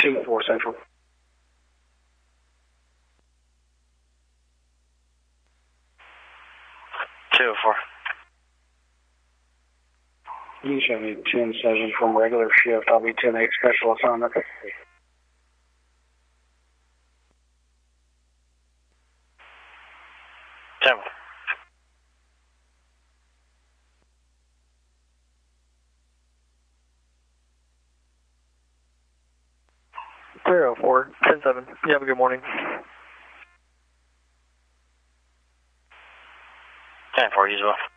2-4 Central. You show me 10-7 from regular shift. I'll be 10-8 special assignment. 10. Zero 4, 10-7. You have a good morning. 10-4, you as well.